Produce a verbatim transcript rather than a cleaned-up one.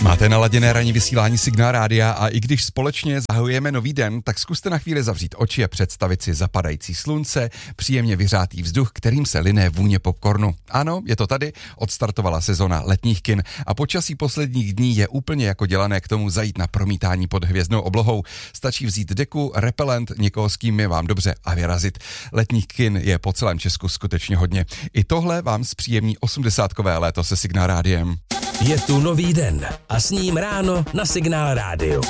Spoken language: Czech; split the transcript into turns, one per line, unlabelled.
Máte naladěné ranní vysílání Signál Rádia a i když společně zahajujeme nový den, tak zkuste na chvíli zavřít oči a představit si zapadající slunce, příjemně vyhřátý vzduch, kterým se liné vůně popcornu. Ano, je to tady, odstartovala sezona letních kin a počasí posledních dní je úplně jako dělané k tomu zajít na promítání pod hvězdnou oblohou. Stačí vzít deku, repelent, někoho s kým je vám dobře a vyrazit. Letních kin je po celém Česku skutečně hodně. I tohle vám zpříjemní osmdesátkové léto se Signál Rádiem.
Je tu nový den a s ním ráno na Signál Rádiu.